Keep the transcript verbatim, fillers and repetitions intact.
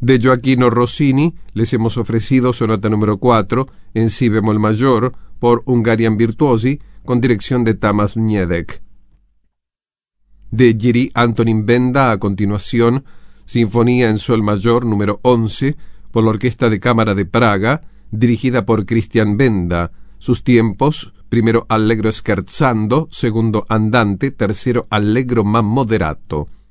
De Gioacchino Rossini les hemos ofrecido sonata número cuatro en si bemol mayor por Hungarian Virtuosi con dirección de Tamás Niedek. De Jiří Antonín Benda a continuación, Sinfonía en sol mayor número once por la Orquesta de Cámara de Praga, dirigida por Christian Benda. Sus tiempos: primero allegro scherzando, segundo andante, tercero allegro ma moderato.